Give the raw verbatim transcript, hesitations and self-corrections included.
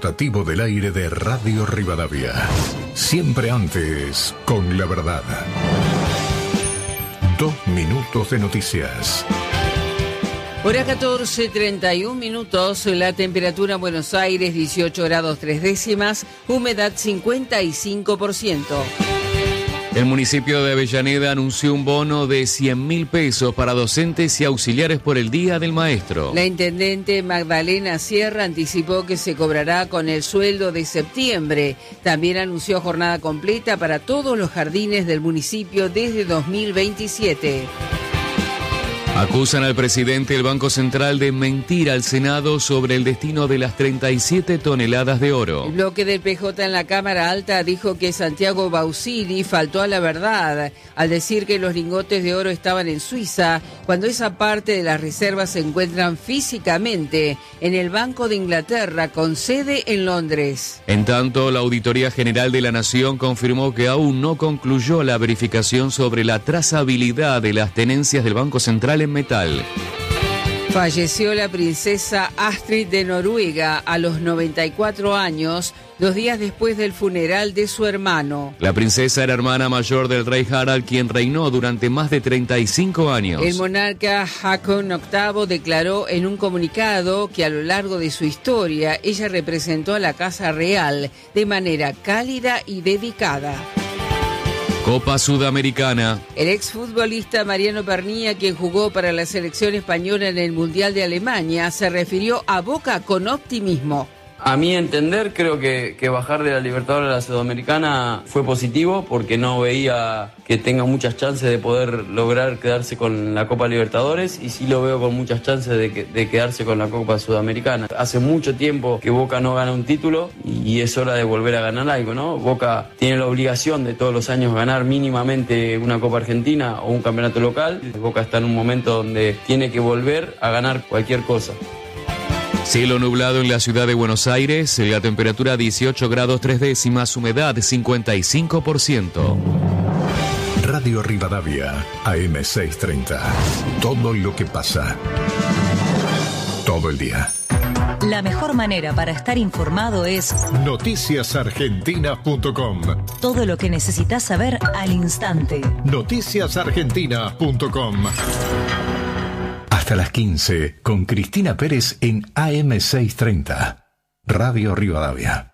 rotativo del aire de Radio Rivadavia. Siempre antes, con la verdad. Dos minutos de noticias. Hora catorce, treinta y un minutos, la temperatura en Buenos Aires dieciocho grados tres décimas, humedad cincuenta y cinco por ciento. El municipio de Avellaneda anunció un bono de cien mil pesos para docentes y auxiliares por el Día del Maestro. La intendente Magdalena Sierra anticipó que se cobrará con el sueldo de septiembre. También anunció jornada completa para todos los jardines del municipio desde dos mil veintisiete. Acusan al presidente del Banco Central de mentir al Senado sobre el destino de las treinta y siete toneladas de oro. El bloque del P J en la Cámara Alta dijo que Santiago Bausili faltó a la verdad al decir que los lingotes de oro estaban en Suiza, cuando esa parte de las reservas se encuentran físicamente en el Banco de Inglaterra, con sede en Londres. En tanto, la Auditoría General de la Nación confirmó que aún no concluyó la verificación sobre la trazabilidad de las tenencias del Banco Central en metal. Falleció la princesa Astrid de Noruega a los noventa y cuatro años, dos días después del funeral de su hermano. La princesa era hermana mayor del rey Harald, quien reinó durante más de treinta y cinco años. El monarca Haakon octavo declaró en un comunicado que a lo largo de su historia ella representó a la Casa Real de manera cálida y dedicada. Copa Sudamericana. El exfutbolista Mariano Pernía, quien jugó para la selección española en el Mundial de Alemania, se refirió a Boca con optimismo. A mi entender, creo que, que bajar de la Libertadores a la Sudamericana fue positivo porque no veía que tenga muchas chances de poder lograr quedarse con la Copa Libertadores, y sí lo veo con muchas chances de, que, de quedarse con la Copa Sudamericana. Hace mucho tiempo que Boca no gana un título y es hora de volver a ganar algo, ¿no? Boca tiene la obligación de todos los años ganar mínimamente una Copa Argentina o un campeonato local. Boca está en un momento donde tiene que volver a ganar cualquier cosa. Cielo nublado en la ciudad de Buenos Aires, la temperatura dieciocho grados tres décimas, humedad cincuenta y cinco por ciento. Radio Rivadavia, A M seiscientos treinta. Todo lo que pasa. Todo el día. La mejor manera para estar informado es noticias argentinas punto com. Todo lo que necesitas saber al instante. noticias argentinas punto com. Hasta las quince con Cristina Pérez en A M seiscientos treinta. Radio Rivadavia.